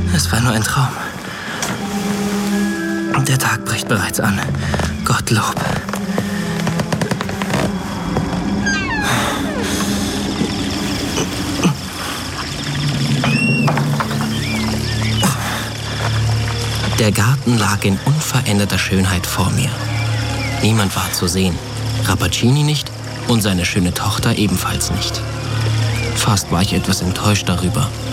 Es war nur ein Traum. Der Tag bricht bereits an. Gottlob. Der Garten lag in unveränderter Schönheit vor mir. Niemand war zu sehen. Rappaccini nicht und seine schöne Tochter ebenfalls nicht. Fast war ich etwas enttäuscht darüber,